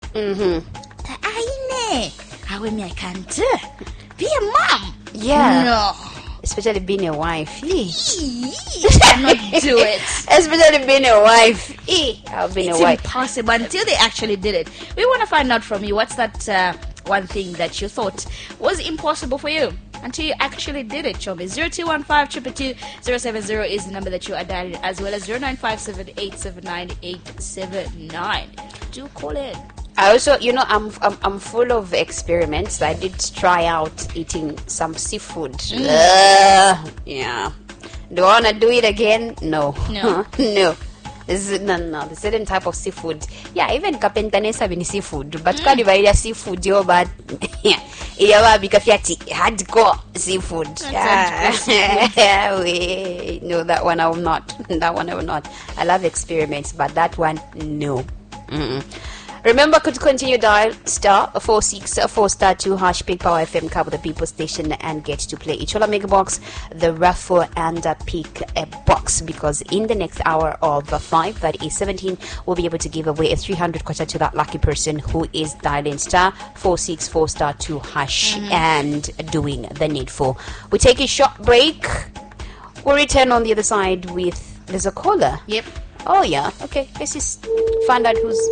I can't be a mom. Yeah. No. Especially being a wife. Cannot do it. Especially being a wife. I've been It's a wife. impossible until they actually did it. We want to find out from you, what's that one thing that you thought was impossible for you until you actually did it? Show me. 0215-222-070 is the number that you are dialing, as well as 0957-879-879. Do call in. I also, I'm full of experiments. I did try out eating some seafood. Yeah. Do I want to do it again? No. No. No. No. The certain type of seafood. Yeah, even kapentanesa bini seafood. But kadi ba seafood yo but iya bikafyati hardcore seafood. No, that one I will not. That one I will not. I love experiments, but that one no. Remember, could continue dial star 464 star 2 hash Pick Power FM cover the people station and get to play Ichola Mega Box, the raffle and pick a box, because in the next hour of 5, that is 17, we'll be able to give away a 300 kwacha to that lucky person who is dialing star 464 star 2 hash and doing the needful. We take a short break. We'll return on the other side with there's a caller. Yep. Oh yeah. Okay. Let's just find out who's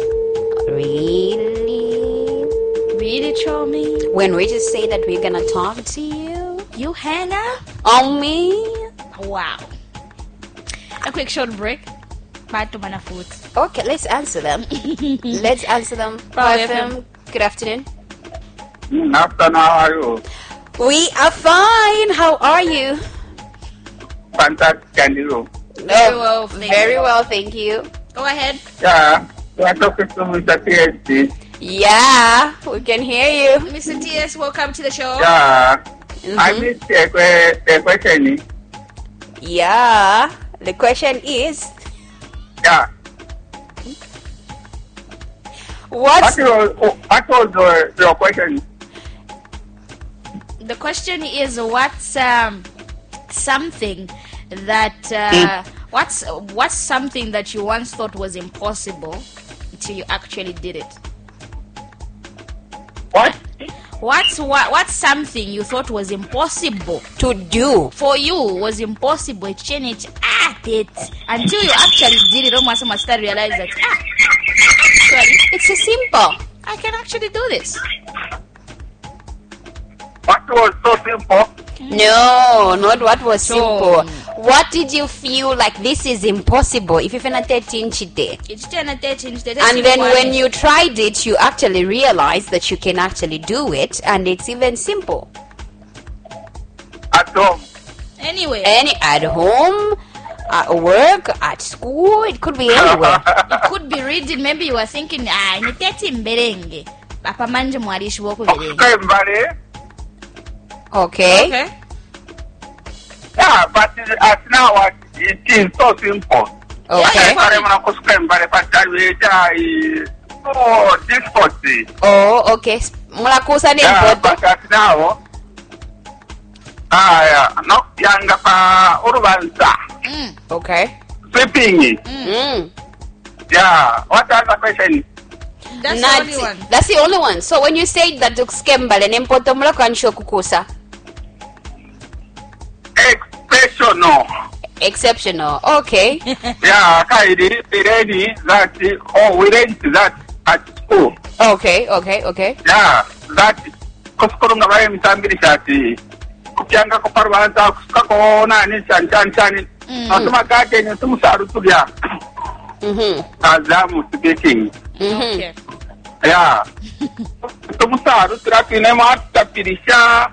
really charming. When we just say that we're gonna talk to you, You hang up on me. Wow. A quick short break. Back to Mana Food. Okay, let's answer them. Let's answer them. Power FM. Good afternoon. Afternoon, how are you? We are fine. How are you? Fantastic, Candido. Very well, thank you. Go ahead. Yeah, you are talking to Mr. TST. Yeah, we can hear you. Mr. TS, welcome to the show. Yeah, I missed the question. Yeah, the question is, Yeah, what was your question? The question is, what's something that what's something that you once thought was impossible until you actually did it? What? What's something you thought was impossible to do? for you, was impossible it until you actually did it? Almost must start realize that actually It's a simple. I can actually do this. What was so simple? No, not what was So- simple. What did you feel like this is impossible? If you feel It's 10 and 13. and then when you tried it, you actually realized that you can actually do it, and it's even simple. At home. anyway, At home, at work, at school, it could be anywhere. it could be reading. Maybe you were thinking, ni 13 berenge. Papa manje mwalishi wako berenge. Okay, buddy. Okay. Yeah, but at now it is so simple. Okay. So difficulty. Oh, okay. Mulakusa ni Yeah, mpoto. but at now, no younger urubanza. Okay. Sweeping. Yeah. What other question? That's the only one. That's the only one. So when you say that skembale nempoto mulakancho kukusa. Exceptional. Exceptional. Okay. Yeah, we read that at school. Okay. Yeah, that kuskurunga baye mitambirisha ati kukyanga ko parwanza kuskako nani chan. Atuma kake ni tumusaru tulya. Azamu speaking. Okay. Yeah. Tumusaru turakine matapirisha.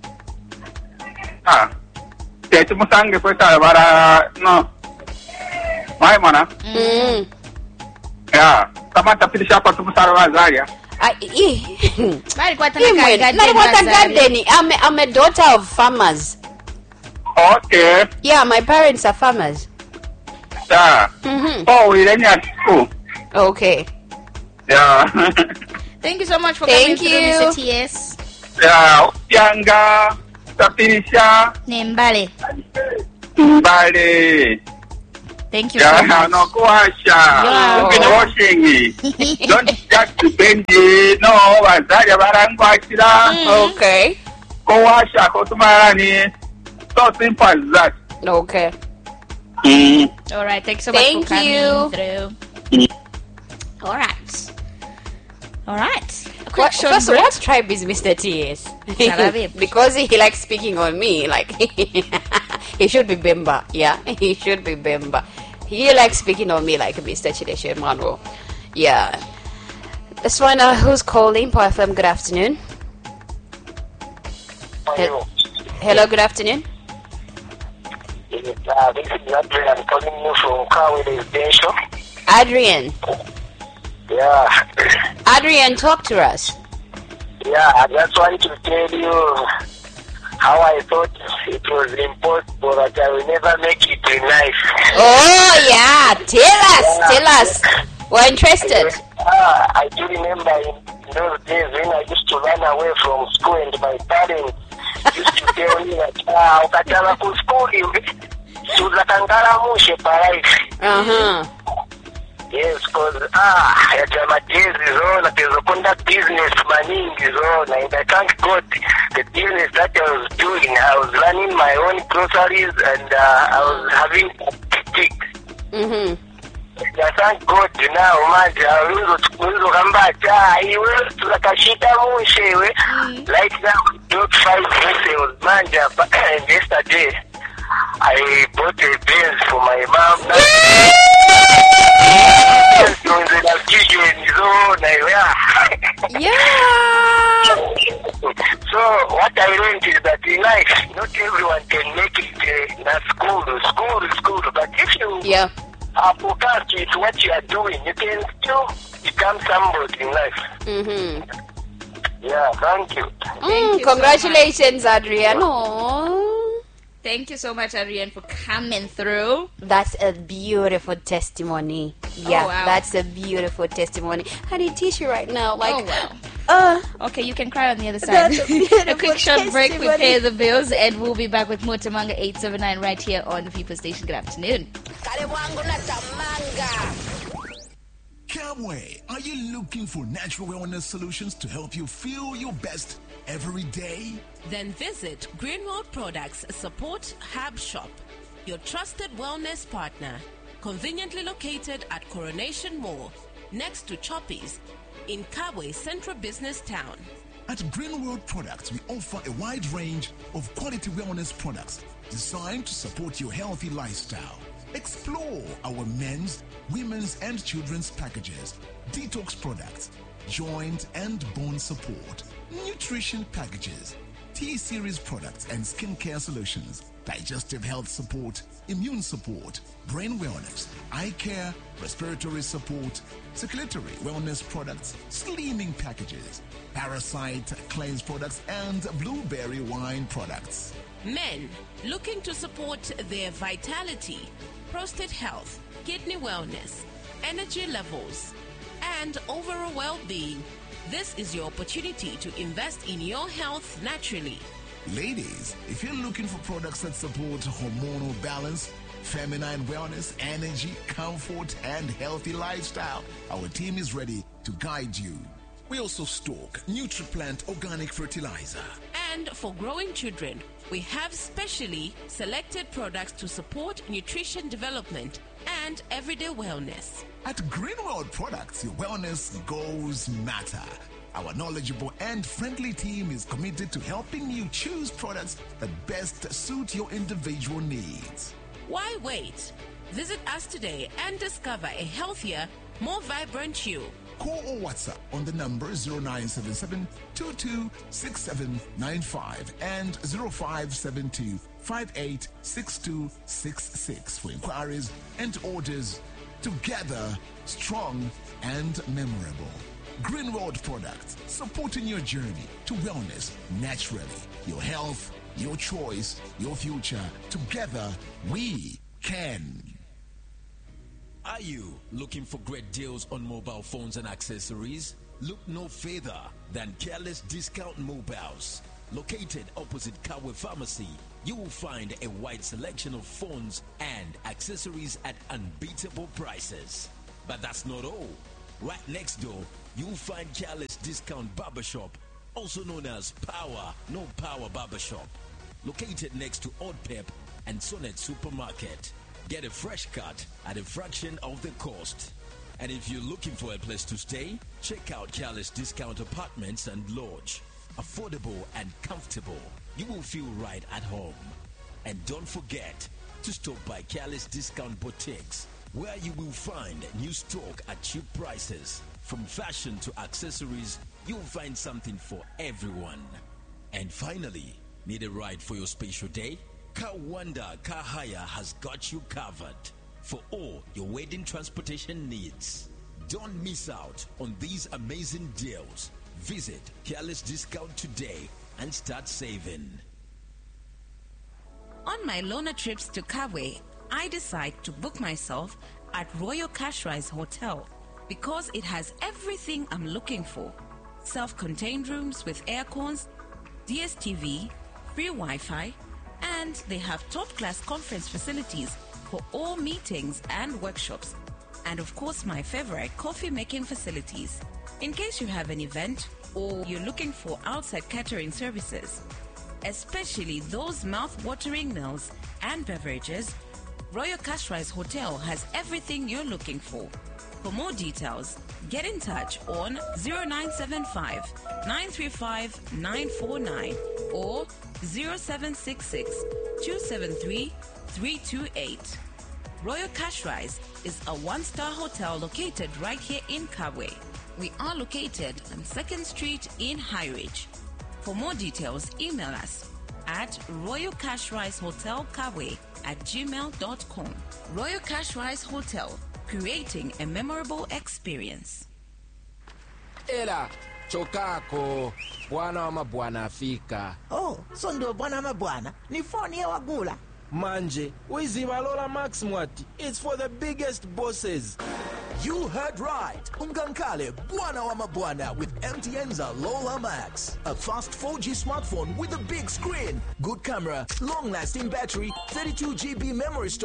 Tumusange kweta bara no. Mai mana. Yeah. Kama tapirisha kwa tumusaru wazaria. I'm a daughter of farmers. Okay. Yeah, my parents are farmers. Yeah. Oh, we learn at school. Okay. Yeah. Thank you so much for Thank coming you. through, Mr. TS. Yeah. Yanga, tapirisha, Nembale. mbale. Thank Thank you so much. No kuwasha. Yeah. Been washing. Don't just depend no bazali barangwachira. Okay. Kuwasha kotumarani. So simple as that. Okay. All right. Thanks so much Thank for coming you. through. All right. All right. A quick short First, break. what tribe is Mr. TS? Sarabib. Because he likes speaking on me. Like, he should be Bemba. Yeah, he should be Bemba. He likes speaking on me like Mr. Chideshe Monroe. Yeah. Let's find out who's calling. Power FM, good afternoon. Hello, good afternoon. This is Adrian. I'm calling you from Kawe Residential. Adrian. Yeah. Adrian, talk to us. Yeah, I just want to tell you how I thought it was impossible that I will never make it in life. Oh, yeah. Tell us. We're interested. I do remember in those days when I used to run away from school and my parents used to tell me that, ukatala ku school, tuzakangala mushe pa life. Yes, because my days is on, there's a conduct business maningi zone, and I thank God the business that I was doing. I was running my own groceries and I was having sticks. I thank God now, manja, uzo kambata, iwe, tulakashita mushewe. Like now, we don't fight vessels, manja, and yesterday, I bought a Benz for my mom. Yeah. So what I learned is that in life, not everyone can make it in a school, but if you are focused with what you are doing, you can still become somebody in life. Yeah, thank you. Thank you Congratulations, Adrian. Aww. Thank you so much, Adrian, for coming through. That's a beautiful testimony. Yeah, wow. That's a beautiful testimony. I need tissue right now. Like, oh, wow. Okay, you can cry on the other side. A quick short break, we pay the bills, and we'll be back with more Tamanga 879 right here on the People Station. Good afternoon. Camway, are you looking for natural wellness solutions to help you feel your best every day? Then visit Greenworld Products Support Hub Shop, your trusted wellness partner, conveniently located at Coronation Mall, next to Choppies, in Kabwe Central Business Town. At Greenworld Products, we offer a wide range of quality wellness products designed to support your healthy lifestyle. Explore our men's, women's, and children's packages, detox products, joint and bone support, nutrition packages, T-series products and skincare solutions, digestive health support, immune support, brain wellness, eye care, respiratory support, circulatory wellness products, slimming packages, parasite cleanse products, and blueberry wine products. Men looking to support their vitality, prostate health, kidney wellness, energy levels, and overall well-being. This is your opportunity to invest in your health naturally. Ladies, if you're looking for products that support hormonal balance, feminine wellness, energy, comfort, and healthy lifestyle, our team is ready to guide you. We also stock NutriPlant organic fertilizer. And for growing children, we have specially selected products to support nutrition development and everyday wellness. At Greenworld Products, your wellness goals matter. Our knowledgeable and friendly team is committed to helping you choose products that best suit your individual needs. Why wait? Visit us today and discover a healthier, more vibrant you. Call or WhatsApp on the number 0977 226795 and 0572 586266 for inquiries and orders. Together, strong and memorable. Greenworld Products, supporting your journey to wellness naturally. Your health, your choice, your future. Together, we can. Are you looking for great deals on mobile phones and accessories? Look no further than Careless Discount Mobiles. Located opposite Kawe Pharmacy, you will find a wide selection of phones and accessories at unbeatable prices. But that's not all. Right next door, you'll find Careless Discount Barbershop, also known as Power No Power Barbershop. Located next to Odd Pep and Sonnet Supermarket. Get a fresh cut at a fraction of the cost. And if you're looking for a place to stay, check out Careless Discount Apartments and Lodge. Affordable and comfortable. You will feel right at home. And don't forget to stop by Careless Discount Boutiques, where you will find new stock at cheap prices. From fashion to accessories, you'll find something for everyone. And finally, need a ride for your special day? Kawanda Car Hire has got you covered for all your wedding transportation needs. Don't miss out on these amazing deals. Visit Careless Discount today and start saving. On my loner trips to Kawe, I decide to book myself at Royal Cashrise Hotel because it has everything I'm looking for. Self-contained rooms with air cons, DSTV, free Wi-Fi, and they have top-class conference facilities for all meetings and workshops. And of course, my favorite, coffee-making facilities. In case you have an event or you're looking for outside catering services, especially those mouth-watering meals and beverages, Royal Cashrise Hotel has everything you're looking for. For more details, get in touch on 0975 935 949 or 0766 273 328. Royal Cashrise is a one-star hotel located right here in Kawe. We are located on 2nd Street in High Ridge. For more details, email us at royalcashrisehotelkawe@gmail.com. Royal Cashrise Hotel, creating a memorable experience. Ela, chokako, bwana wa mabwana afika. Oh, so ndio bwana wa mabwana, ni phone ya wagula. Manje, wiziba Lola Max Mwati. It's for the biggest bosses. You heard right. Ungankale Bwana wa Mabwana with MTN's Lola Max. A fast 4G smartphone with a big screen, good camera, long-lasting battery, 32 GB memory storage.